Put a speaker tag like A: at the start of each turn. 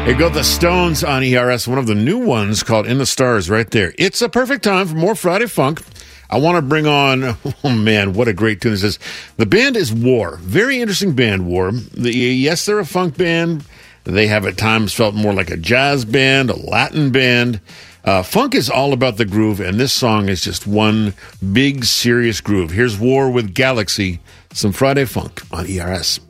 A: It got the Stones on ERS, one of the new ones called In the Stars right there. It's a perfect time for more Friday Funk. I want to bring on, oh man, what a great tune this is. The band is War. Very interesting band, War. Yes, they're a funk band. They have at times felt more like a jazz band, a Latin band. Funk is all about the groove, and this song is just one big, serious groove. Here's War with Galaxy, some Friday Funk on ERS.